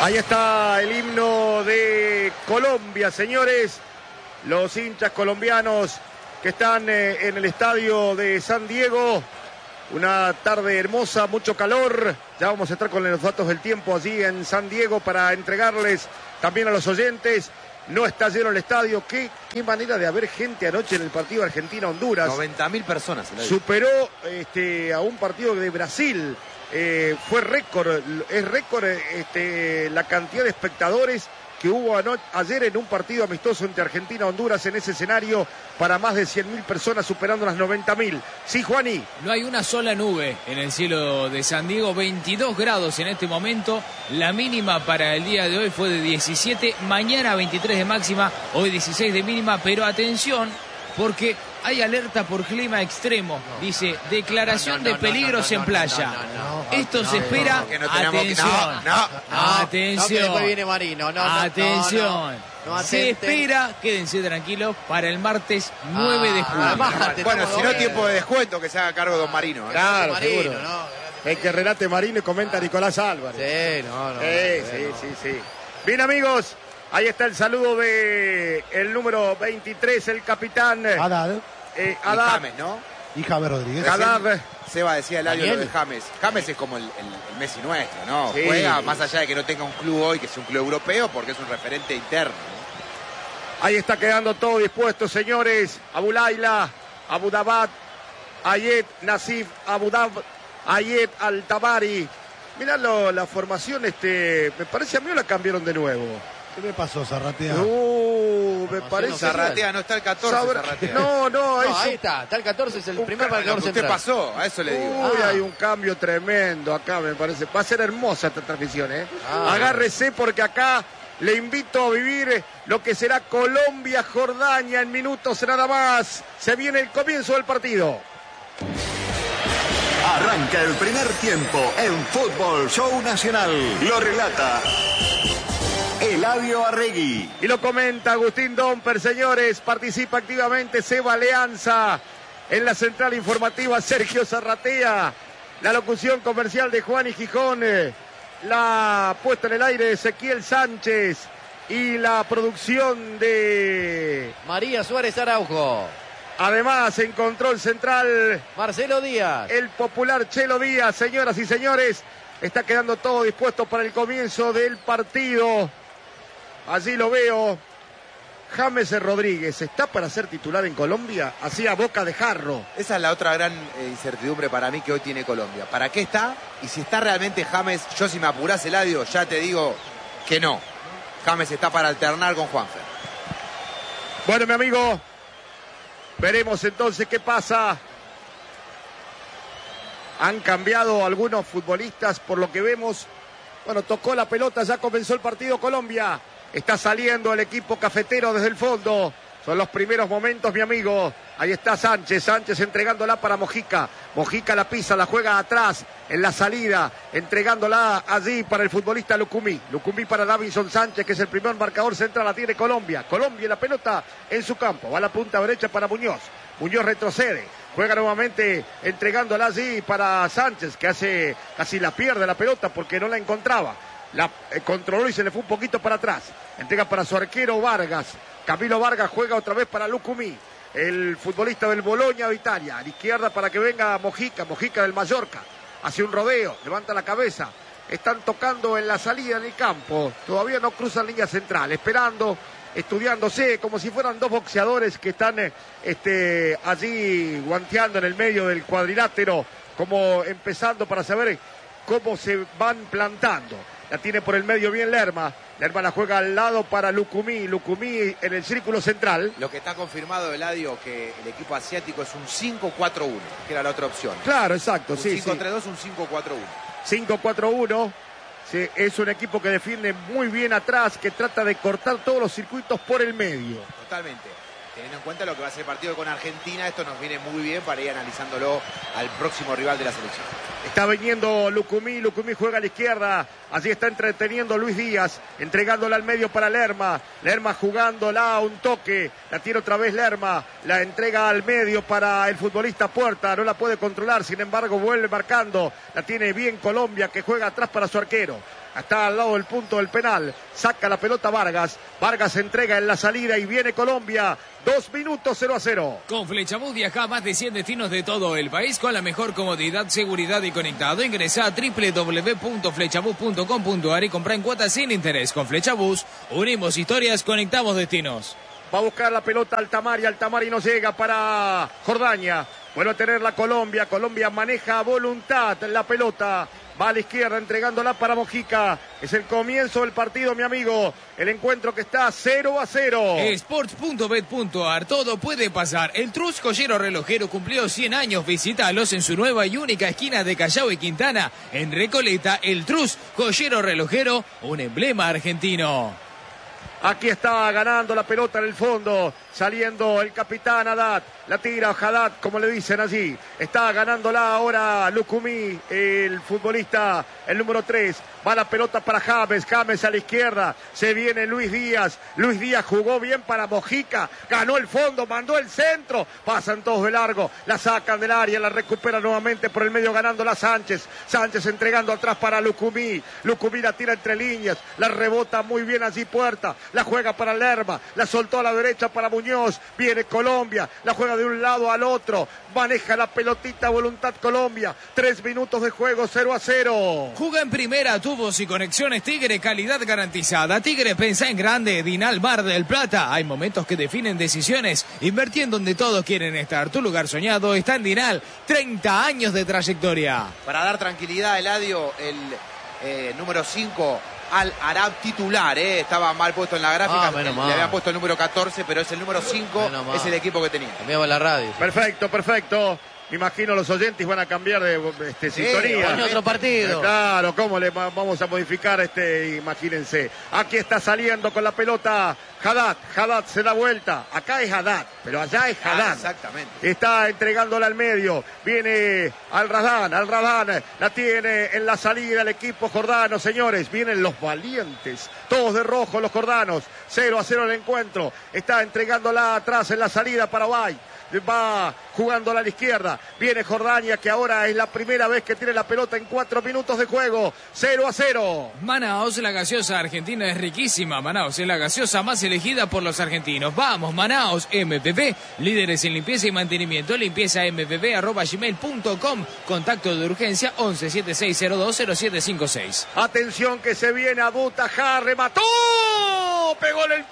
Ahí está el himno de Colombia, señores. Los hinchas colombianos que están en el estadio de San Diego. Una tarde hermosa, mucho calor. Ya vamos a estar con los datos del tiempo allí en San Diego para entregarles también a los oyentes. No está lleno el estadio. Qué manera de haber gente anoche en el partido Argentina-Honduras. 90.000 personas. Superó a un partido de Brasil. Fue récord, es récord la cantidad de espectadores que hubo ayer en un partido amistoso entre Argentina y Honduras en ese escenario para más de 100.000 personas, superando las 90.000. Sí, Juani. No hay una sola nube en el cielo de San Diego, 22 grados en este momento. La mínima para el día de hoy fue de 17, mañana 23 de máxima, hoy 16 de mínima, pero atención, porque hay alerta por clima extremo. Dice, declaración de peligros en playa. Esto se espera. Atención. Atención. Que después viene Marino. Atención. Se espera, quédense tranquilos, para el martes 9 de julio. Bueno, si no, tiempo de descuento que se haga cargo don Marino. Claro, Marino, seguro. El que relate Marino y comenta Nicolás Álvarez. Sí. Bien, amigos. Ahí está el saludo de el número 23, el capitán Haddad. James, ¿no? Y James Rodríguez. Haddad. Seba decía el audio lo de James. James es como el Messi nuestro, ¿no? Sí. Juega más allá de que no tenga un club hoy, que sea un club europeo, porque es un referente interno, ¿no? Ahí está quedando todo dispuesto, señores. Abu Laila, Abu Dabat, Ayed Nasif, Abu Dab, Ayed Al-Tabari. Mirá la formación, me parece a mí o la cambiaron de nuevo. ¿Qué me pasó, Zarratea? Me parece. Zarratea, no está el 14, Zarratea. No, ahí está el 14, es el primer marcador central. ¿Qué pasó? A eso le digo. Hay un cambio tremendo acá, me parece. Va a ser hermosa esta transmisión, Agárrese porque acá le invito a vivir lo que será Colombia-Jordania en minutos nada más. Se viene el comienzo del partido. Arranca el primer tiempo en Fútbol Show Nacional. Lo relata Eladio Arregui. Y lo comenta Agustín Domper, señores. Participa activamente Seba Leanza. En la central informativa Sergio Zarratea. La locución comercial de Juan y Gijón. La puesta en el aire de Ezequiel Sánchez. Y la producción de María Suárez Araujo. Además, en control central, Marcelo Díaz. El popular Chelo Díaz. Señoras y señores, está quedando todo dispuesto para el comienzo del partido. Allí lo veo. James Rodríguez, ¿está para ser titular en Colombia? Hacía boca de jarro. Esa es la otra gran incertidumbre para mí que hoy tiene Colombia. ¿Para qué está? Y si está realmente James, yo si me apurás, Eladio, ya te digo que no. James está para alternar con Juanfer. Bueno, mi amigo, veremos entonces qué pasa. Han cambiado algunos futbolistas por lo que vemos. Bueno, tocó la pelota, ya comenzó el partido Colombia. Está saliendo el equipo cafetero desde el fondo. Son los primeros momentos, mi amigo. Ahí está Sánchez entregándola para Mojica. Mojica la pisa, la juega atrás en la salida, entregándola allí para el futbolista Lucumí. Lucumí para Davinson Sánchez, que es el primer marcador central, la tiene Colombia. Colombia la pelota en su campo. Va a la punta derecha para Muñoz. Muñoz retrocede. Juega nuevamente entregándola allí para Sánchez, que casi la pierde la pelota porque no la encontraba. La controló y se le fue un poquito para atrás. Entrega para su arquero Vargas. Camilo Vargas juega otra vez para Lucumí, el futbolista del Bologna de Italia. A la izquierda para que venga Mojica del Mallorca. Hace un rodeo, levanta la cabeza. Están tocando en la salida del campo. Todavía no cruzan línea central. Esperando, estudiándose, como si fueran dos boxeadores que están allí guanteando en el medio del cuadrilátero. Como empezando para saber cómo se van plantando. La tiene por el medio bien Lerma. Lerma la juega al lado para Lucumí. Lucumí en el círculo central. Lo que está confirmado, Eladio, que el equipo asiático es un 5-4-1, que era la otra opción. Claro, exacto. Un 5-3-2, un 5-4-1. 5-4-1. Sí, es un equipo que defiende muy bien atrás, que trata de cortar todos los circuitos por el medio. Totalmente. Teniendo en cuenta lo que va a ser el partido con Argentina, esto nos viene muy bien para ir analizándolo al próximo rival de la selección. Está viniendo Lucumí juega a la izquierda, allí está entreteniendo Luis Díaz, entregándola al medio para Lerma jugándola a un toque, la tiene otra vez Lerma, la entrega al medio para el futbolista Puerta, no la puede controlar, sin embargo vuelve marcando, la tiene bien Colombia que juega atrás para su arquero. Está al lado del punto del penal. Saca la pelota Vargas. Vargas entrega en la salida y viene Colombia. 2 minutos 0-0. Con Flechabús viaja a más de 100 destinos de todo el país con la mejor comodidad, seguridad y conectado. Ingresa a www.flechabús.com.ar y compra en cuotas sin interés. Con Flechabús unimos historias, conectamos destinos. Va a buscar la pelota Altamari. Altamari no llega para Jordania. Vuelve a tener la Colombia. Colombia maneja a voluntad la pelota. Va a la izquierda entregándola para Mojica. Es el comienzo del partido, mi amigo. El encuentro que está 0-0. Sports.bet.ar. Todo puede pasar. El Trus Joyero Relojero cumplió 100 años. Visítalos en su nueva y única esquina de Callao y Quintana. En Recoleta, el Trus Joyero Relojero, un emblema argentino. Aquí está ganando la pelota en el fondo, saliendo el capitán Haddad, la tira Haddad, como le dicen allí. Está ganándola ahora Lucumí, el futbolista, el número 3. Va la pelota para James, James a la izquierda, se viene Luis Díaz jugó bien para Mojica, ganó el fondo, mandó el centro, pasan todos de largo, la sacan del área, la recupera nuevamente por el medio ganándola Sánchez entregando atrás para Lucumí la tira entre líneas, la rebota muy bien allí Puerta, la juega para Lerma, la soltó a la derecha para Muñoz, viene Colombia, la juega de un lado al otro, maneja la pelotita voluntad Colombia, 3 minutos de juego, 0-0. Juga en primera, tubos y conexiones Tigre, calidad garantizada. Tigre, pensá en grande. Dinal Mar del Plata. Hay momentos que definen decisiones. Invertí en donde todos quieren estar. Tu lugar soñado está en Dinal. 30 años de trayectoria. Para dar tranquilidad, Eladio, el número 5, Al Arab titular, estaba mal puesto en la gráfica, le habían puesto el número 14, pero es el número 5, es el equipo que tenía. Cambiaba la radio. Perfecto. Me imagino los oyentes van a cambiar de sintonía. En otro partido. Claro, ¿cómo le vamos a modificar imagínense? Aquí está saliendo con la pelota Haddad se da vuelta. Acá es Haddad, pero allá es Haddad. Exactamente. Está entregándola al medio. Viene Al Radán. La tiene en la salida el equipo jordano, señores. Vienen los valientes. Todos de rojo los jordanos. 0-0 el encuentro. Está entregándola atrás en la salida para Bay. Va jugándola a la izquierda. Viene Jordania, que ahora es la primera vez que tiene la pelota en 4 minutos de juego. 0-0. Manaos, la gaseosa argentina es riquísima. Manaos es la gaseosa más elegida por los argentinos. Vamos, Manaos, MPP, líderes en limpieza y mantenimiento. limpiezampp@gmail.com. Contacto de urgencia 1176020756. Atención que se viene Abutajar, remató. Pegó en el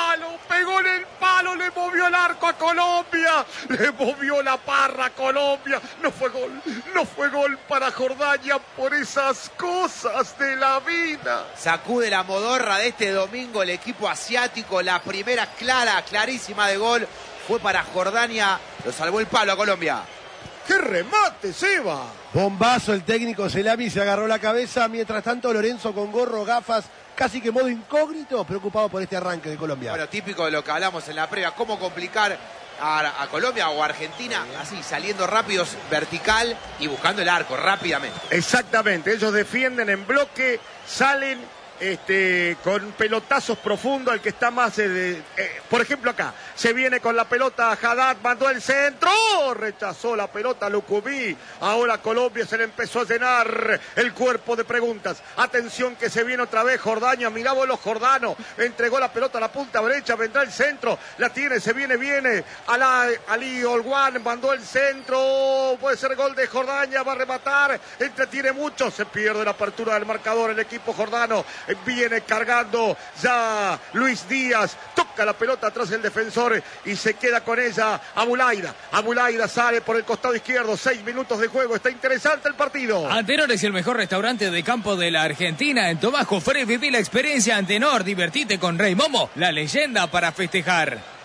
palo, le movió el arco a Colombia. Le movió la parra a Colombia. No fue gol para Jordania por esas cosas de la vida. Sacude la modorra de este domingo el equipo asiático. La primera clarísima de gol fue para Jordania. Lo salvó el palo a Colombia. ¡Qué remate, Seba! Bombazo, el técnico Celami se agarró la cabeza. Mientras tanto, Lorenzo con gorro, gafas, casi que modo incógnito, preocupado por este arranque de Colombia. Bueno, típico de lo que hablamos en la previa, cómo complicar a Colombia o a Argentina, así saliendo rápidos, vertical y buscando el arco rápidamente. Exactamente, ellos defienden en bloque, salen con pelotazos profundos, el que está más por ejemplo acá, se viene con la pelota Haddad, mandó el centro, rechazó la pelota Lucumí, ahora Colombia se le empezó a llenar el cuerpo de preguntas. Atención que se viene otra vez Jordania, mirá vos los jordanos, entregó la pelota a la punta derecha, vendrá el centro, la tiene, se viene Ali Olguán, mandó el centro, puede ser gol de Jordania, va a rematar, entretiene mucho, se pierde la apertura del marcador el equipo jordano. Viene cargando ya Luis Díaz, toca la pelota atrás el defensor y se queda con ella Abulaida sale por el costado izquierdo, 6 minutos de juego, está interesante el partido. Antenor es el mejor restaurante de campo de la Argentina. En Tomás Jofré viví la experiencia Antenor, divertite con Rey Momo, la leyenda para festejar.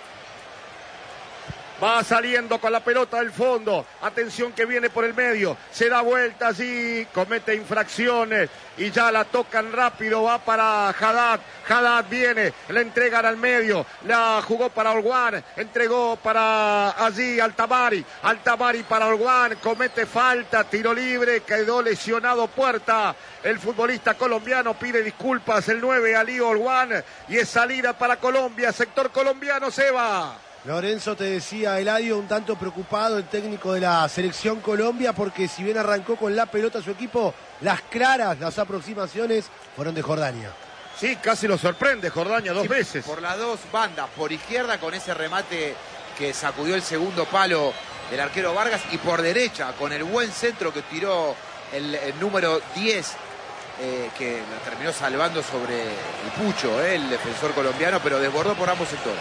Va saliendo con la pelota del fondo. Atención que viene por el medio. Se da vuelta allí. Comete infracciones. Y ya la tocan rápido. Va para Haddad. Haddad viene. La entregan al medio. La jugó para Olguán. Entregó para allí Altamari. Altamari para Olguán. Comete falta. Tiro libre. Quedó lesionado Puerta. El futbolista colombiano pide disculpas. El 9 Ali Olguán. Y es salida para Colombia. Sector colombiano, Seba. Lorenzo, te decía Eladio, un tanto preocupado el técnico de la Selección Colombia, porque si bien arrancó con la pelota su equipo, las claras, las aproximaciones fueron de Jordania. Sí, casi lo sorprende Jordania dos veces. Por las dos bandas, por izquierda con ese remate que sacudió el segundo palo del arquero Vargas, y por derecha con el buen centro que tiró el número 10, que la terminó salvando sobre el Pucho, el defensor colombiano, pero desbordó por ambos sectores.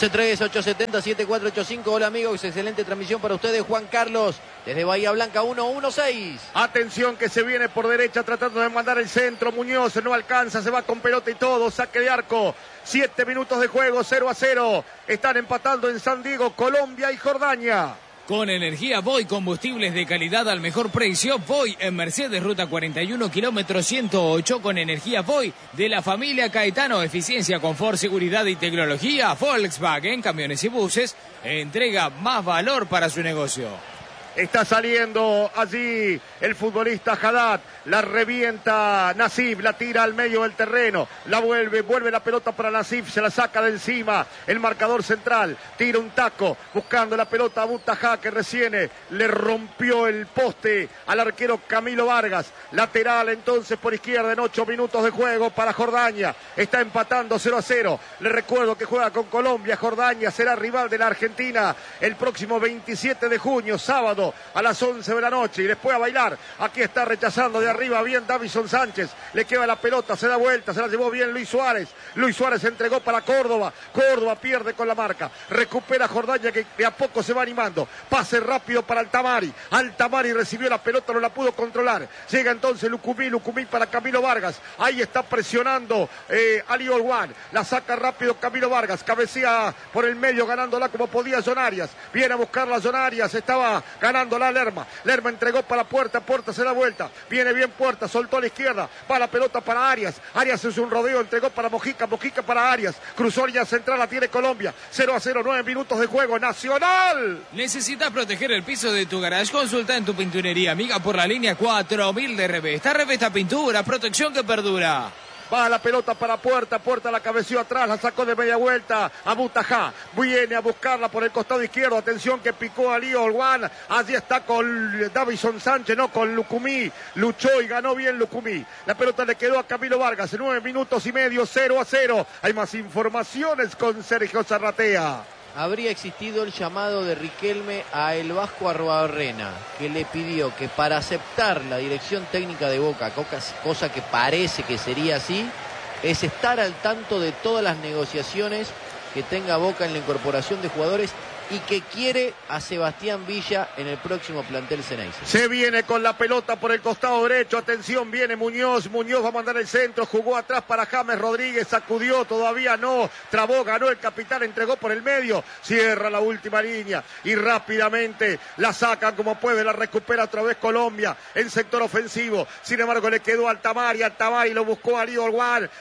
11-3-870-7485. Hola amigos, excelente transmisión para ustedes. Juan Carlos, desde Bahía Blanca, 1-1-6. Atención que se viene por derecha tratando de mandar el centro. Muñoz no alcanza, se va con pelota y todo. Saque de arco. 7 minutos de juego, 0-0. Están empatando en San Diego Colombia y Jordania. Con energía Voy, combustibles de calidad al mejor precio. Voy en Mercedes, ruta 41, kilómetro 108. Con energía Voy de la familia Caetano. Eficiencia, confort, seguridad y tecnología. Volkswagen, camiones y buses. Entrega más valor para su negocio. Está saliendo allí el futbolista Haddad, la revienta Nasif, la tira al medio del terreno, la vuelve la pelota para Nasif, se la saca de encima el marcador central, tira un taco buscando la pelota a Butajá, que recién le rompió el poste al arquero Camilo Vargas. Lateral entonces por izquierda en 8 minutos de juego para Jordania, está empatando 0-0. Le recuerdo que juega con Colombia. Jordania será rival de la Argentina el próximo 27 de junio, sábado, a las 11 de la noche, y después a bailar. Aquí está rechazando de arriba bien Davison Sánchez, le queda la pelota, se da vuelta, se la llevó bien Luis Suárez. Luis Suárez entregó para Córdoba, Córdoba pierde con la marca, recupera Jordania, que de a poco se va animando. Pase rápido para Altamari, Altamari recibió la pelota, no la pudo controlar. Llega entonces Lucumí para Camilo Vargas, ahí está presionando Ali Olwan, la saca rápido Camilo Vargas, cabecea por el medio ganándola como podía John Arias, viene a buscarla John Arias, estaba ganándola Lerma entregó para Puerta se da vuelta, viene bien Puerta, soltó a la izquierda, va la pelota para Arias es un rodeo, entregó para Mojica para Arias, cruzó línea central, la tiene Colombia. 0-0, 9 minutos de juego. Nacional. ¿Necesitas proteger el piso de tu garage? Consulta en tu pinturería amiga por la línea 4000 de Revesta. Revesta Pintura, protección que perdura. Va la pelota para Puerta la cabeció atrás, la sacó de media vuelta a Butajá, viene a buscarla por el costado izquierdo, atención que picó a Lío Olwan, allí está con Davison Sánchez, no, con Lucumí, luchó y ganó bien Lucumí, la pelota le quedó a Camilo Vargas, en 9 minutos y medio, 0-0, hay más informaciones con Sergio Zarratea. Habría existido el llamado de Riquelme a el Vasco Arruabarrena, que le pidió que para aceptar la dirección técnica de Boca, cosa que parece que sería así, es estar al tanto de todas las negociaciones que tenga Boca en la incorporación de jugadores y que quiere a Sebastián Villa en el próximo plantel Ceneice. Se viene con la pelota por el costado derecho, atención, viene Muñoz va a mandar el centro, jugó atrás para James Rodríguez, sacudió, todavía no, trabó, ganó el capitán, entregó por el medio, cierra la última línea y rápidamente la sacan como puede, la recupera otra vez Colombia en sector ofensivo, sin embargo le quedó Altamari lo buscó a Ariol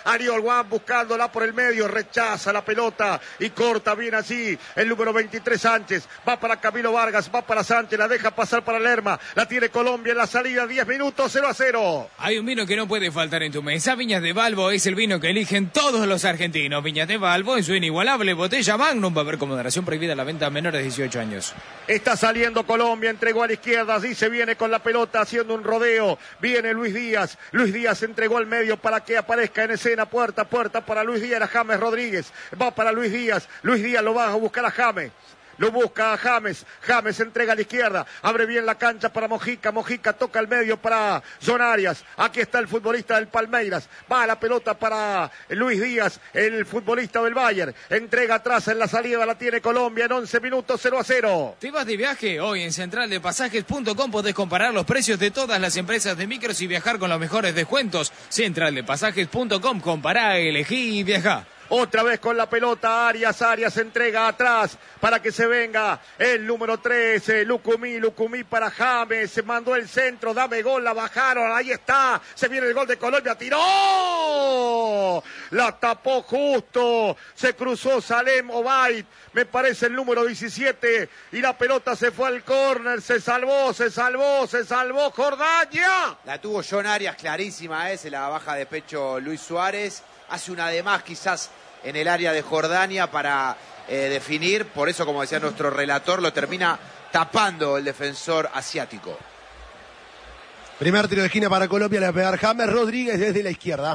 Wan buscándola por el medio, rechaza la pelota y corta bien así el número 23 Sánchez, va para Camilo Vargas, va para Sánchez, la deja pasar para Lerma, la tiene Colombia en la salida, 10 minutos, 0-0. Hay un vino que no puede faltar en tu mesa. Viñas de Balbo es el vino que eligen todos los argentinos. Viñas de Balbo en su inigualable botella Magnum, va a haber con moderación prohibida la venta a menores de 18 años. Está saliendo Colombia, entregó a la izquierda, así se viene con la pelota haciendo un rodeo, viene Luis Díaz entregó al medio para que aparezca en escena, Puerta para Luis Díaz, era James Rodríguez, va para Luis Díaz lo va a buscar a James. Lo busca a James entrega a la izquierda, abre bien la cancha para Mojica toca al medio para John Arias, aquí está el futbolista del Palmeiras, va la pelota para Luis Díaz, el futbolista del Bayern, entrega atrás en la salida, la tiene Colombia en 11 minutos, 0-0. ¿Te vas de viaje? Hoy en centraldepasajes.com podés comparar los precios de todas las empresas de micros y viajar con los mejores descuentos. Centraldepasajes.com, compará, elegí y viajá. Otra vez con la pelota Arias entrega atrás para que se venga el número 13, Lucumí para James, se mandó el centro, dame gol, la bajaron, ahí está, se viene el gol de Colombia, tiró, la tapó justo, se cruzó Salem Obaid, me parece el número 17, y la pelota se fue al córner, se salvó Jordania. La tuvo John Arias clarísima, se la baja de pecho Luis Suárez, hace una de más quizás en el área de Jordania para definir. Por eso, como decía nuestro relator, lo termina tapando el defensor asiático. Primer tiro de esquina para Colombia, le va a pegar James Rodríguez desde la izquierda.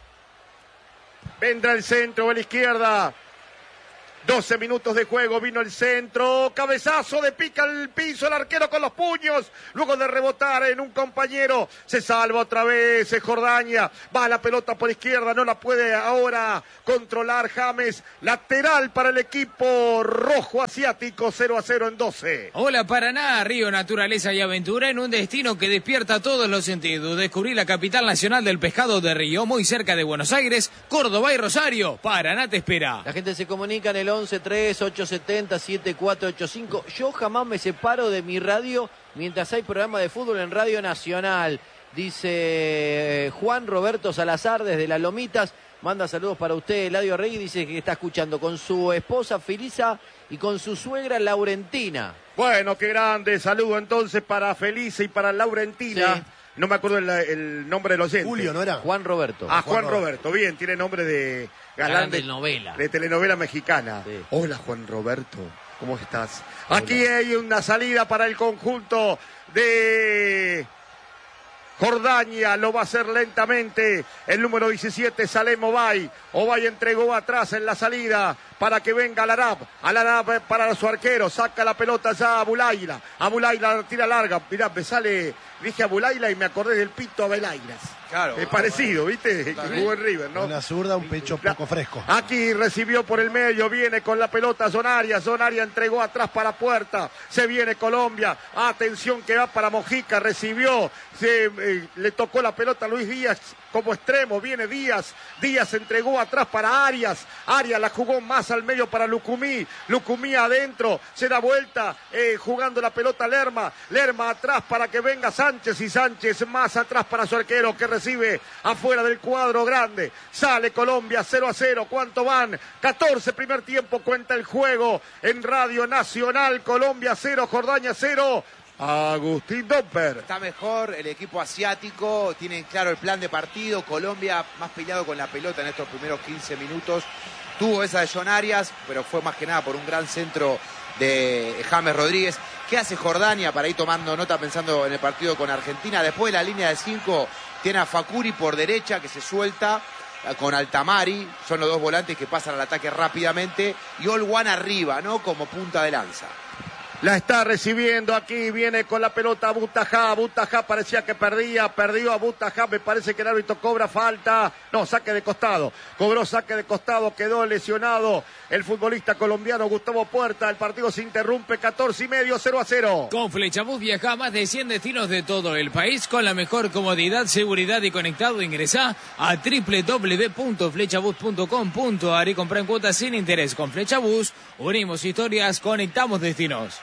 Vendrá el centro a la izquierda. 12 minutos de juego, vino el centro, cabezazo de pica al piso, el arquero con los puños, luego de rebotar en un compañero, se salva otra vez Jordania, va la pelota por izquierda, no la puede ahora controlar James, lateral para el equipo rojo asiático, 0-0 en 12. Hola Paraná, río, naturaleza y aventura en un destino que despierta todos los sentidos. Descubrí la capital nacional del pescado de Río, muy cerca de Buenos Aires, Córdoba y Rosario. Paraná te espera. La gente se comunica en el 11-3-870-7485. Yo jamás me separo de mi radio mientras hay programa de fútbol en Radio Nacional. Dice Juan Roberto Salazar desde Las Lomitas. Manda saludos para usted, Eladio Arregui. Dice que está escuchando con su esposa Felisa y con su suegra Laurentina. Bueno, qué grande. Saludo entonces para Felisa y para Laurentina. Sí. No me acuerdo el nombre del oyente. Julio, ¿no era? Juan Roberto. Ah, Juan Roberto. Bien, tiene nombre de galán de novela. De telenovela mexicana. Sí. Hola, Juan Roberto. ¿Cómo estás? Hola. Aquí hay una salida para el conjunto de Jordania, lo va a hacer lentamente el número 17, Salem Obay. Obay entregó atrás en la salida para que venga Al-Arab. Al-Arab para su arquero, saca la pelota ya a Abulaila. Abulaila tira larga, mirá, me sale, dije Abulaila y me acordé del Pito Abelairas. Claro. Es parecido, ¿viste? Que jugó en River, ¿no? Una zurda, un pecho poco fresco. Aquí recibió por el medio, viene con la pelota Zonaria entregó atrás para Puerta, se viene Colombia, atención que va para Mojica, recibió, le tocó la pelota a Luis Díaz como extremo, viene Díaz entregó atrás para Arias la jugó más al medio para Lucumí adentro, se da vuelta, jugando la pelota Lerma atrás para que venga Sánchez y Sánchez más atrás para su arquero que recibe afuera del cuadro grande, sale Colombia 0-0, ¿cuánto van? 14, primer tiempo, cuenta el juego en Radio Nacional, Colombia 0, Jordania 0. Agustín Domper. Está mejor el equipo asiático, tienen claro el plan de partido. Colombia más peleado con la pelota en estos primeros 15 minutos. Tuvo esa de John Arias, pero fue más que nada por un gran centro de James Rodríguez. ¿Qué hace Jordania para ir tomando nota pensando en el partido con Argentina? Después de la línea de 5 tiene a Fakuri por derecha que se suelta con Altamari. Son los dos volantes que pasan al ataque rápidamente. Y Olwan arriba, ¿no? Como punta de lanza. La está recibiendo aquí, viene con la pelota Butajá parecía que perdió a Butajá, me parece que el árbitro cobra falta, no, saque de costado, cobró saque de costado, quedó lesionado el futbolista colombiano Gustavo Puerta, el partido se interrumpe, 14:30, 0-0. Con Flechabús viaja a más de 100 destinos de todo el país con la mejor comodidad, seguridad y conectado. Ingresá a www.flechabus.com.ar y comprá en cuotas sin interés. Con Flechabús unimos historias, conectamos destinos.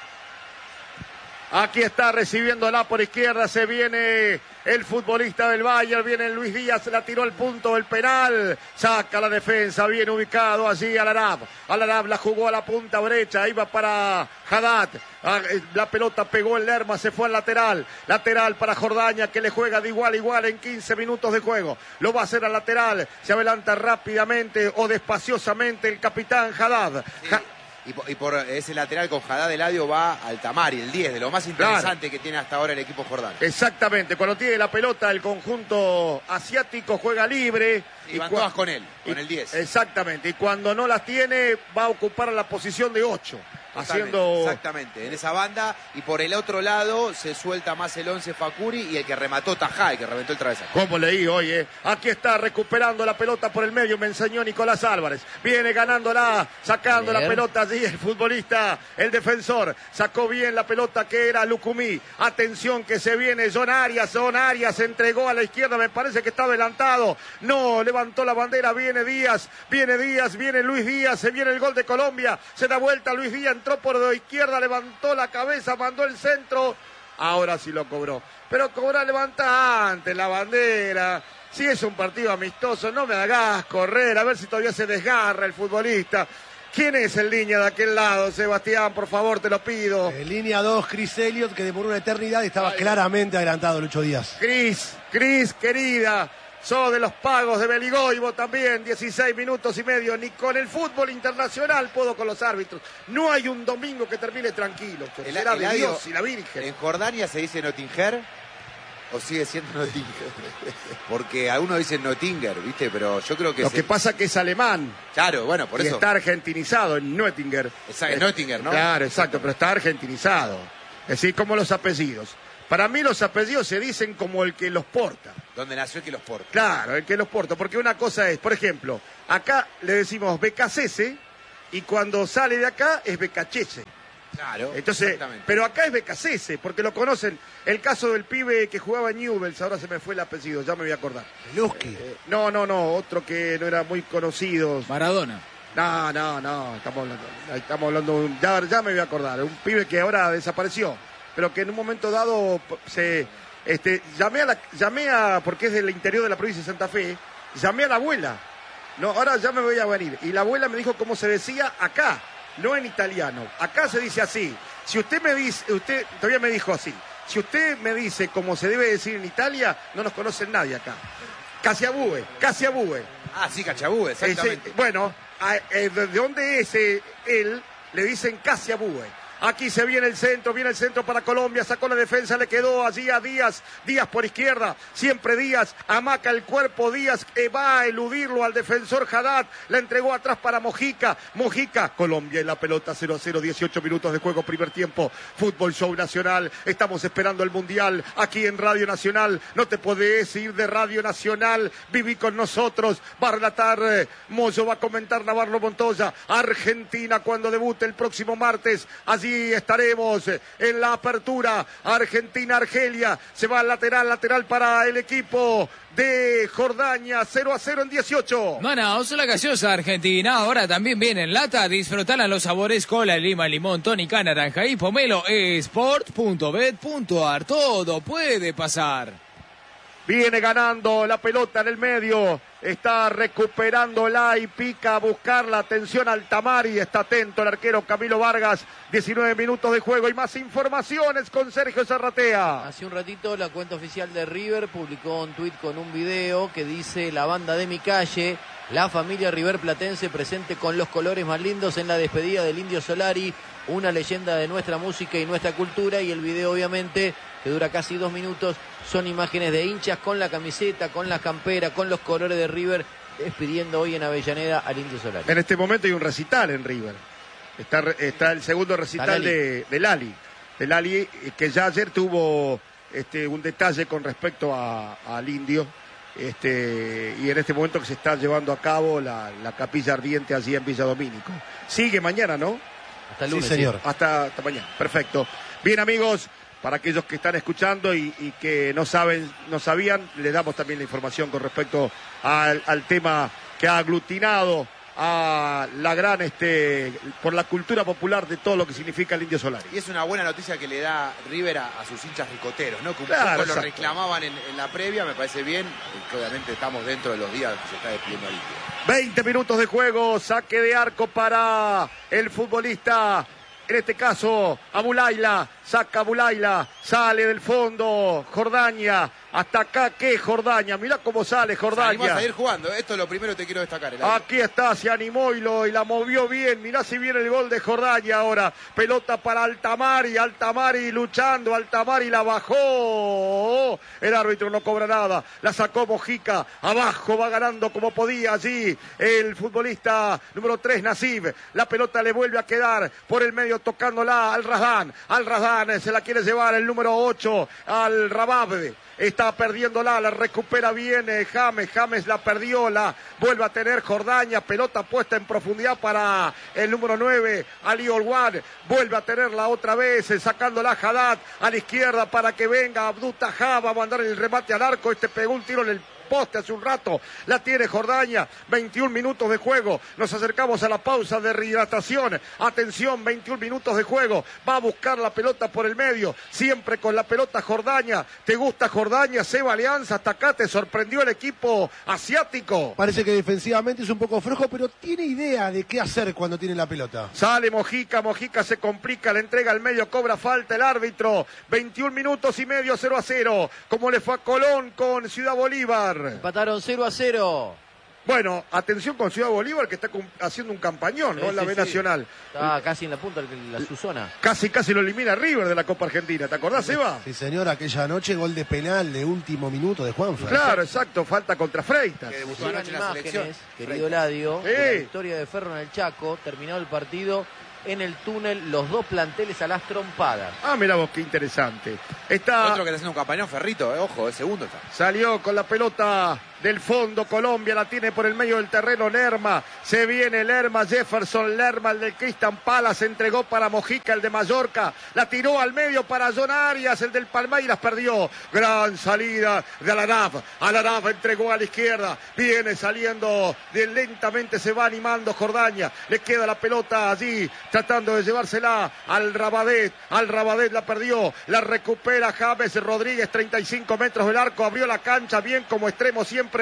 Aquí está recibiéndola por izquierda, se viene el futbolista del Bayern, viene Luis Díaz, la tiró al punto del penal, saca la defensa, bien ubicado allí Al-Arab la jugó a la punta derecha, iba para Haddad, la pelota pegó en Lerma, se fue al lateral para Jordania que le juega de igual a igual en 15 minutos de juego, lo va a hacer al lateral, se adelanta rápidamente o despaciosamente el capitán Haddad. Sí. Y por ese lateral con Haddad Eladio va Altamari, el 10, de lo más interesante que tiene hasta ahora el equipo jordano. Exactamente, cuando tiene la pelota el conjunto asiático juega libre. Y van todas con él, con el 10. Exactamente, y cuando no las tiene va a ocupar la posición de 8. Exactamente, en esa banda, y por el otro lado se suelta más el 11 Fakuri y el que remató Tajá, el que reventó el travesaño. Como leí hoy, Aquí está recuperando la pelota por el medio, me enseñó Nicolás Álvarez, viene ganándola, sacando la pelota allí el futbolista, el defensor, sacó bien la pelota que era Lucumí, atención que se viene John Arias entregó a la izquierda, me parece que está adelantado, no, levantó la bandera, viene Luis Díaz, se viene el gol de Colombia, se da vuelta Luis Díaz, entró por la izquierda, levantó la cabeza, mandó el centro, ahora sí lo cobró. Pero cobrar levanta antes la bandera. Si es un partido amistoso, no me hagas correr, a ver si todavía se desgarra el futbolista. ¿Quién es el línea de aquel lado, Sebastián? Por favor, te lo pido. En línea 2, Chris Elliott, que demoró una eternidad y estaba claramente adelantado Lucho Díaz. Cris, querida. sos de los pagos de Beligoibo también, 16 minutos y medio. Ni con el fútbol internacional puedo con los árbitros. No hay un domingo que termine tranquilo. Será de Dios y la Virgen. ¿En Jordania se dice Nottinger o sigue siendo Nottinger? Porque algunos dicen Nottinger, ¿viste? Pero yo creo que... Lo que pasa que es alemán. Claro, bueno, por y eso. Está argentinizado en Nottinger. Exacto, en Nottinger, ¿no? Claro, exacto, pero está argentinizado. Es decir, como los apellidos. Para mí los apellidos se dicen como el que los porta. Donde nació el que los porta. Claro, el que los porta. Porque una cosa es, por ejemplo, acá le decimos Becasese y cuando sale de acá es Becachese. Claro, entonces, pero acá es Becasese, porque lo conocen. El caso del pibe que jugaba en Newell's, ahora se me fue el apellido, ya me voy a acordar. Luski. No, otro que no era muy conocido. Maradona. No, estamos hablando, ya me voy a acordar, un pibe que ahora desapareció, pero que en un momento dado llamé a, porque es del interior de la provincia de Santa Fe, llamé a la abuela. No, ahora ya me voy a venir. Y la abuela me dijo cómo se decía acá, no en italiano. Acá se dice así. Si usted me dice, usted todavía me dijo así. Si usted me dice cómo se debe decir en Italia, no nos conocen nadie acá. Casiabue. Ah, sí, Cachabue, exactamente. Bueno, de dónde es él, le dicen Casiabue. Aquí se viene el centro para Colombia, sacó la defensa, le quedó allí a Díaz por izquierda, siempre Díaz, amaca el cuerpo, Díaz va a eludirlo al defensor Haddad, la entregó atrás para Mojica, Colombia en la pelota 0-0, 18 minutos de juego, primer tiempo, Fútbol Show Nacional, estamos esperando el Mundial, aquí en Radio Nacional, no te podés ir de Radio Nacional, viví con nosotros, va a relatar Moyo, va a comentar Navarro Montoya, Argentina cuando debute el próximo martes, allí estaremos en la apertura. Argentina-Argelia. Se va al lateral para el equipo de Jordania. 0-0 en 18. Manaos, la gaseosa argentina. Ahora también viene en lata. Disfrutarán los sabores cola, lima, limón, tónica, naranja y pomelo. Sport.bet.ar. Todo puede pasar. Viene ganando la pelota en el medio. Está recuperándola y pica a buscarla. Atención al Tamari. Está atento el arquero Camilo Vargas. 19 minutos de juego y más informaciones con Sergio Zarratea. Hace un ratito la cuenta oficial de River publicó un tuit con un video que dice: la banda de mi calle, la familia River Platense presente con los colores más lindos en la despedida del Indio Solari, una leyenda de nuestra música y nuestra cultura. Y el video, obviamente, que dura casi 2 minutos, son imágenes de hinchas con la camiseta, con la campera, con los colores de River, despidiendo hoy en Avellaneda al Indio Solari. En este momento hay un recital en River. Está el segundo recital de Lali, que ya ayer tuvo un detalle con respecto al Indio. Y en este momento que se está llevando a cabo la capilla ardiente allí en Villa Domínico. Sigue mañana, ¿no? Hasta el lunes. Sí, señor. Hasta mañana. Perfecto. Bien, amigos. Para aquellos que están escuchando y que no sabían, les damos también la información con respecto al tema que ha aglutinado a la gran, por la cultura popular de todo lo que significa el Indio Solari. Y es una buena noticia que le da River a sus hinchas ricoteros, ¿no? Que un claro, poco lo reclamaban en la previa, me parece bien, que obviamente estamos dentro de los días que se está despidiendo al Indio. 20 minutos de juego, saque de arco para el futbolista. En este caso, Abulaila, saca Abulaila, sale del fondo, Jordania, hasta acá, ¿qué Jordania? Mirá cómo sale Jordania. Se animó a salir jugando, esto es lo primero que te quiero destacar. Aquí está, se animó y la movió bien, mirá si viene el gol de Jordania ahora, pelota para Altamari luchando, Altamari la bajó, el árbitro no cobra nada, la sacó Mojica, abajo va ganando como podía allí el futbolista número 3, Nasib, la pelota le vuelve a quedar por el medio tocándola al Razdan se la quiere llevar el número 8, al Rabab. Está perdiéndola, la recupera bien James la perdió, la vuelve a tener Jordania, pelota puesta en profundidad para el número 9, Ali Olwan, vuelve a tenerla otra vez, sacándola Haddad a la izquierda para que venga Abdul Tajá, va a mandar el remate al arco, pegó un tiro en el poste hace un rato, la tiene Jordania, 21 minutos de juego, nos acercamos a la pausa de rehidratación, atención, 21 minutos de juego, va a buscar la pelota por el medio, siempre con la pelota Jordania, ¿te gusta Jordania? Seba Alianza, hasta acá te sorprendió el equipo asiático. Parece que defensivamente es un poco flojo, pero tiene idea de qué hacer cuando tiene la pelota. Sale Mojica se complica, le entrega al medio, cobra falta el árbitro, 21 minutos y medio, 0-0, como le fue a Colón con Ciudad Bolívar. Empataron 0-0. Bueno, atención con Ciudad Bolívar, que está haciendo un campañón, ¿no? Sí, En la sí, B sí. Nacional. Está casi en la punta de su zona. Casi lo elimina River de la Copa Argentina. ¿Te acordás, Eva? Sí, señor, aquella noche gol de penal de último minuto de Juanfer. Claro, exacto. Falta contra Freitas. Que debutó Llegan anoche en la selección. imágenes, querido Eladio, Sí. de la victoria de Ferro en el Chaco. Terminado el partido en el túnel, los dos planteles a las trompadas. Ah, mirá vos, qué interesante. Está... Otro que está haciendo un campañón, Ferrito, ojo, el segundo está. Salió con la pelota del fondo Colombia, la tiene por el medio del terreno Lerma, se viene Lerma, Jefferson Lerma, el de Crystal Palace, entregó para Mojica, el de Mallorca, la tiró al medio para John Arias, el del Palmeiras, perdió, gran salida de Alaraf entregó a la izquierda, viene saliendo, lentamente se va animando Jordania, le queda la pelota allí, tratando de llevársela al Rabadet la perdió, la recupera James Rodríguez, 35 metros del arco, abrió la cancha bien como extremo siempre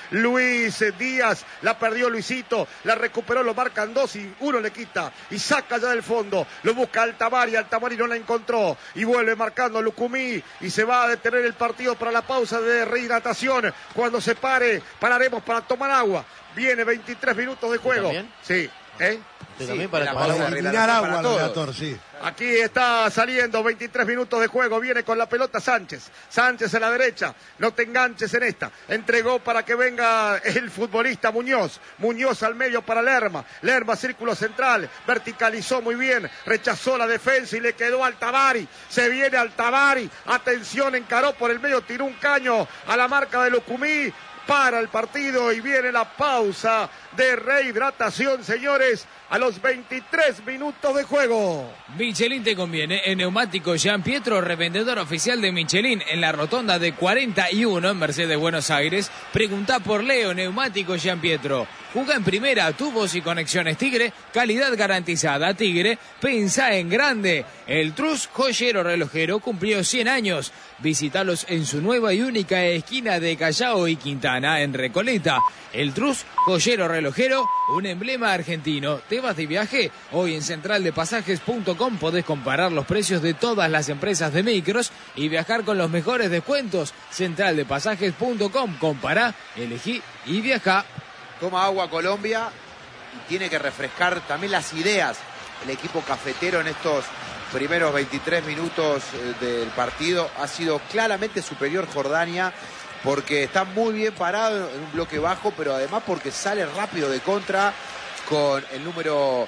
Luis Díaz, la perdió Luisito, la recuperó, lo marcan 2 y 1 le quita y saca ya del fondo, lo busca Altamari no la encontró y vuelve marcando Lucumí y se va a detener el partido para la pausa de rehidratación. Cuando se pare, pararemos para tomar agua. Viene 23 minutos de juego. ¿También? Sí, Usted también para la tomar pausa agua. de eliminar agua para al todos. relator, sí. aquí está saliendo 23 minutos de juego, viene con la pelota Sánchez en la derecha, no te enganches en esta, entregó para que venga el futbolista Muñoz al medio para Lerma, círculo central, verticalizó muy bien, rechazó la defensa y le quedó Altamari, se viene Altamari, atención, encaró por el medio, tiró un caño a la marca de Lucumí, para el partido y viene la pausa de rehidratación, señores, a los 23 minutos de juego. Michelin te conviene. En Neumático Jean Pietro, revendedor oficial de Michelin en la rotonda de 41 en Mercedes, Buenos Aires. Preguntá por Leo, Neumático Jean Pietro. Juega en primera, tubos y conexiones Tigre, calidad garantizada Tigre. Pensá en grande. El Trus joyero relojero cumplió 100 años. Visítalos en su nueva y única esquina de Callao y Quintana en Recoleta. El Trus joyero relojero, un emblema argentino. ¿Te vas de viaje? Hoy en centraldepasajes.com podés comparar los precios de todas las empresas de micros y viajar con los mejores descuentos. Centraldepasajes.com, compará, elegí y viajá. Toma agua Colombia y tiene que refrescar también las ideas el equipo cafetero en estos primeros 23 minutos del partido. Ha sido claramente superior Jordania porque está muy bien parado en un bloque bajo, pero además porque sale rápido de contra con el número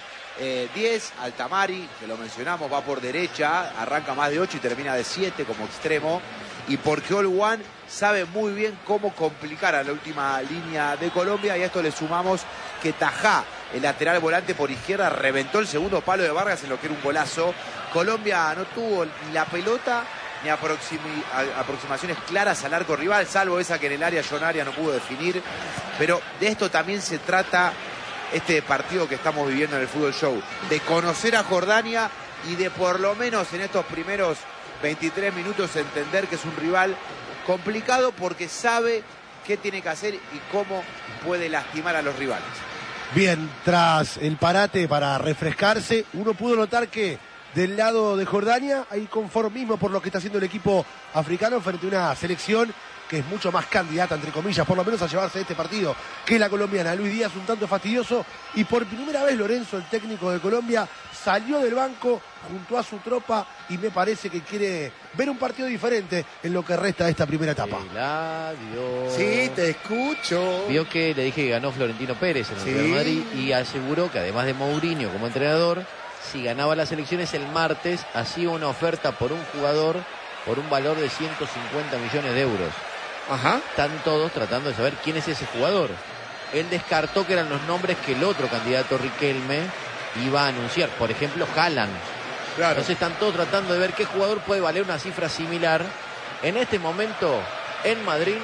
10, Altamari, que lo mencionamos, va por derecha, arranca más de 8 y termina de 7 como extremo. Y porque All One sabe muy bien cómo complicar a la última línea de Colombia. Y a esto le sumamos que Tajá, el lateral volante por izquierda, reventó el segundo palo de Vargas en lo que era un golazo. Colombia no tuvo ni la pelota ni aproximaciones claras al arco rival, salvo esa que en el área John Arias no pudo definir. Pero de esto también se trata este partido que estamos viviendo en el Fútbol Show. De conocer a Jordania y de por lo menos en estos primeros 23 minutos entender que es un rival complicado porque sabe qué tiene que hacer y cómo puede lastimar a los rivales. Bien, tras el parate para refrescarse, uno pudo notar que del lado de Jordania hay conformismo por lo que está haciendo el equipo africano frente a una selección que es mucho más candidata, entre comillas, por lo menos a llevarse este partido que la colombiana. Luis Díaz un tanto fastidioso y por primera vez Lorenzo, el técnico de Colombia, salió del banco junto a su tropa y me parece que quiere ver un partido diferente en lo que resta de esta primera etapa. Eladio. Sí, te escucho. Vio que le dije que ganó Florentino Pérez en el Real Madrid y aseguró que además de Mourinho como entrenador, si ganaba las elecciones el martes, hacía una oferta por un jugador por un valor de 150 millones de euros. Ajá. Están todos tratando de saber quién es ese jugador. Él descartó que eran los nombres que el otro candidato, Riquelme, iba a anunciar. Por ejemplo, Haaland. Claro. Entonces están todos tratando de ver qué jugador puede valer una cifra similar. En este momento, en Madrid,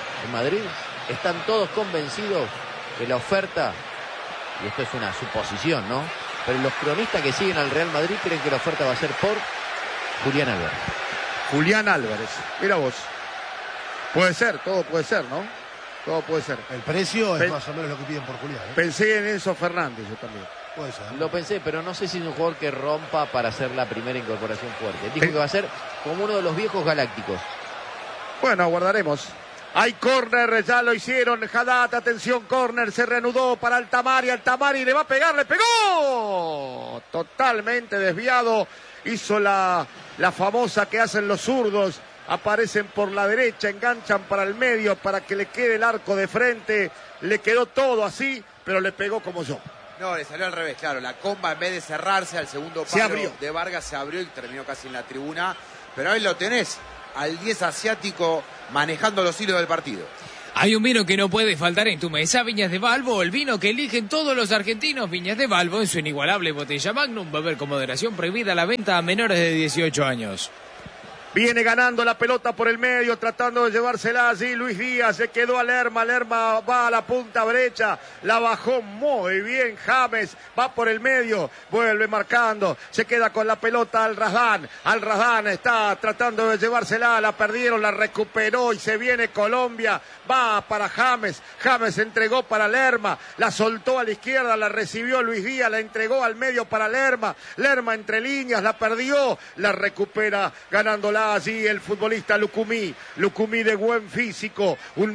están todos convencidos que la oferta, y esto es una suposición, ¿no? Pero los cronistas que siguen al Real Madrid creen que la oferta va a ser por Julián Álvarez. Julián Álvarez, mira vos. Puede ser, todo puede ser, ¿no? Todo puede ser. El precio es más o menos lo que piden por Julián, ¿eh? Pensé en Enzo Fernández yo también. Puede ser. Lo pensé, pero no sé si es un jugador que rompa para hacer la primera incorporación fuerte. Dijo que va a ser como uno de los viejos galácticos. Bueno, aguardaremos. Hay córner, ya lo hicieron. Haddad, atención, córner, se reanudó para Altamari. Altamari le va a pegar, le pegó. Totalmente desviado. Hizo la famosa que hacen los zurdos. Aparecen por la derecha, enganchan para el medio para que le quede el arco de frente. Le quedó todo así, pero le pegó como yo. No, le salió al revés, claro. La comba, en vez de cerrarse al segundo palo de Vargas, se abrió y terminó casi en la tribuna. Pero ahí lo tenés, al 10 asiático manejando los hilos del partido. Hay un vino que no puede faltar en tu mesa, Viñas de Valvo, el vino que eligen todos los argentinos. Viñas de Valvo en su inigualable botella Magnum, beber con moderación, prohibida la venta a menores de 18 años. Viene ganando la pelota por el medio, tratando de llevársela allí Luis Díaz, se quedó a Lerma, Lerma va a la punta derecha, la bajó muy bien James, va por el medio, vuelve marcando, se queda con la pelota Al Razdán está tratando de llevársela, la perdieron, la recuperó y se viene Colombia, va para James entregó para Lerma, la soltó a la izquierda, la recibió Luis Díaz, la entregó al medio para Lerma entre líneas, la perdió, la recupera ganándola allí el futbolista Lucumí de buen físico,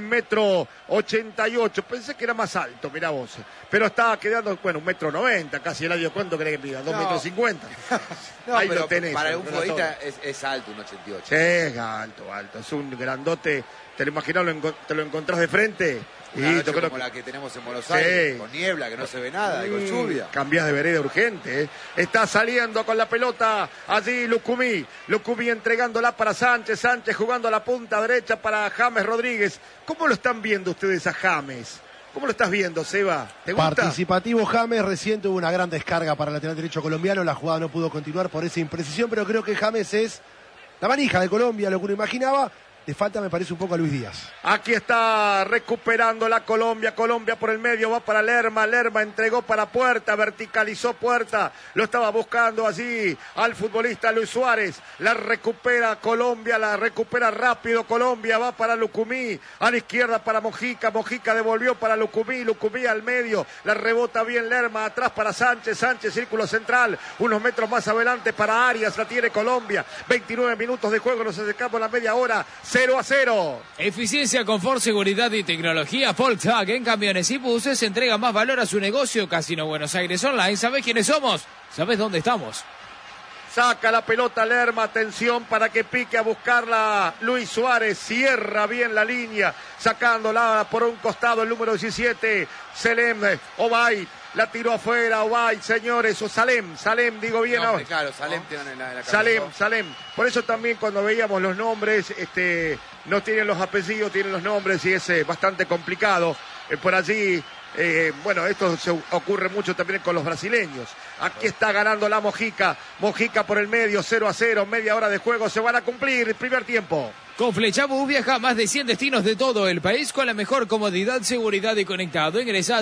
1,88 m, pensé que era más alto, mirá vos, pero estaba quedando, bueno, 1,90 m, casi el año, ¿cuánto crees que mida? 2,50 m. No, ahí pero lo tenés. Para un futbolista es alto, 1,88 m. Es alto, es un grandote, te lo imaginás, te lo encontrás de frente. Una noche como la que tenemos en Buenos Aires, sí, con niebla, que no se ve nada, y con lluvia. Cambiás de vereda urgente, ¿eh? Está saliendo con la pelota allí Lucumí entregándola para Sánchez jugando a la punta derecha para James Rodríguez. ¿Cómo lo están viendo ustedes a James? ¿Cómo lo estás viendo, Seba? ¿Te gusta? Participativo James, recién tuvo una gran descarga para el lateral derecho colombiano, la jugada no pudo continuar por esa imprecisión, pero creo que James es la manija de Colombia, lo que uno imaginaba. Le falta, me parece, un poco a Luis Díaz. Aquí está recuperando la Colombia por el medio, va para Lerma entregó para Puerta, verticalizó Puerta, lo estaba buscando allí al futbolista Luis Suárez, la recupera Colombia, la recupera rápido Colombia, va para Lucumí, a la izquierda para Mojica devolvió para Lucumí al medio, la rebota bien Lerma, atrás para Sánchez, círculo central, unos metros más adelante para Arias, la tiene Colombia, 29 minutos de juego, nos acercamos a la media hora, 0-0. Eficiencia, confort, seguridad y tecnología. Volkswagen Camiones y Buses entrega más valor a su negocio. Casino Buenos Aires Online. ¿Sabés quiénes somos? ¿Sabés dónde estamos? Saca la pelota Lerma, atención para que pique a buscarla Luis Suárez, cierra bien la línea, sacándola por un costado el número 17, Selem Obaid, la tiró afuera, Obaid, señores, o Salem, digo bien ahora. Nombre, claro, Salem tiene en la cabeza. Salem, por eso también cuando veíamos los nombres, no tienen los apellidos, tienen los nombres y es bastante complicado, por allí... bueno, esto se ocurre mucho también con los brasileños. Aquí está ganando la Mojica por el medio, 0-0, media hora de juego, se van a cumplir el primer tiempo. Con Flechabús viaja a más de 100 destinos de todo el país con la mejor comodidad, seguridad y conectado. Ingresa a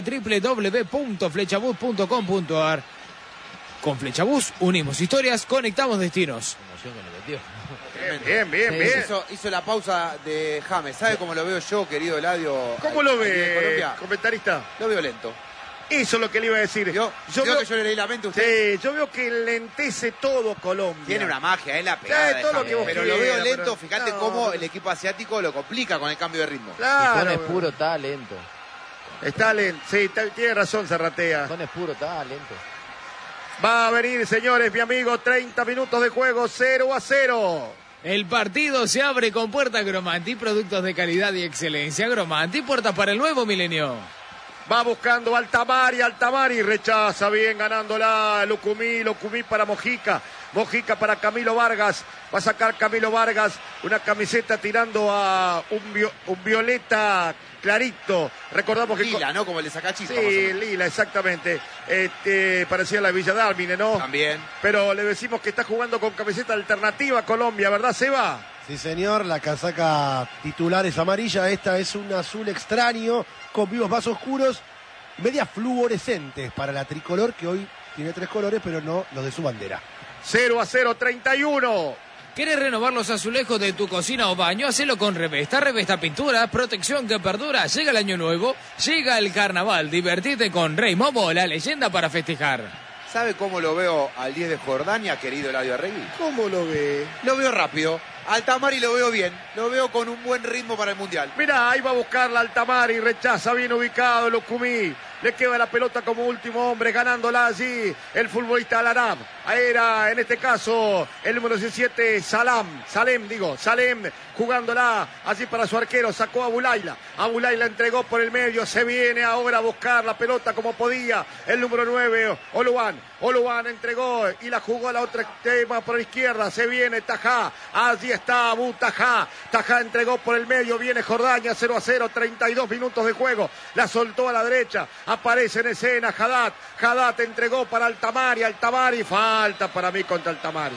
www.flechabus.com.ar. Con Flechabús unimos historias, conectamos destinos. Bien. Hizo la pausa de James. ¿Sabe cómo lo veo yo, querido Eladio? ¿Cómo lo ve, comentarista? Lo veo lento. Eso es lo que le iba a decir. Yo veo que yo le leí la mente a usted. Sí, yo veo que lentece todo Colombia. Tiene una magia, es la pegada. Todo lo que vos pero quieras, lo veo lento, pero... fíjate cómo el equipo asiático lo complica con el cambio de ritmo. Claro. Son es puro talento. Está lento, sí, tiene razón Zarratea. Son es puro talento. Va a venir, señores, mi amigo, 30 minutos de juego, 0-0. El partido se abre con Puerta Gromanti, productos de calidad y excelencia. Gromanti, puertas para el nuevo milenio. Va buscando Altamari, rechaza bien ganándola Lucumí para Mojica para Camilo Vargas, va a sacar Camilo Vargas una camiseta tirando a un violeta clarito, recordamos que... Lila, ¿no? Como el de Sacachispa. Sí, lila, exactamente, parecía la Villa Dálmine, ¿no? También. Pero le decimos que está jugando con camiseta alternativa Colombia, ¿verdad, Seba? Sí, señor, la casaca titular es amarilla, esta es un azul extraño, con vivos más oscuros, medias fluorescentes para la tricolor, que hoy tiene 3 colores, pero no los de su bandera. 0-0, 31. ¿Querés renovar los azulejos de tu cocina o baño? Hacelo con Revesta. Revesta Pintura, protección que perdura. Llega el año nuevo, llega el carnaval. Divertite con Rey Momo, la leyenda para festejar. ¿Sabe cómo lo veo al 10 de Jordania, querido Eladio Arregui? ¿Cómo lo ve? Lo veo rápido. Altamari lo veo bien, lo veo con un buen ritmo para el Mundial. Mirá, ahí va a buscar la Altamari, rechaza bien ubicado Lucumí. Le queda la pelota como último hombre, ganándola allí el futbolista Alarab. Era en este caso el número 17, Salem, jugándola así para su arquero, sacó a Bulaila. A Bulaila entregó por el medio, se viene ahora a buscar la pelota como podía. El número 9, Oluan entregó y la jugó a la otra extrema por la izquierda. Se viene Tajá, allí está Abu Tajá. Tajá entregó por el medio, viene Jordania 0-0, 32 minutos de juego. La soltó a la derecha, aparece en escena Haddad entregó para Altamari, falta para mí contra Altamari.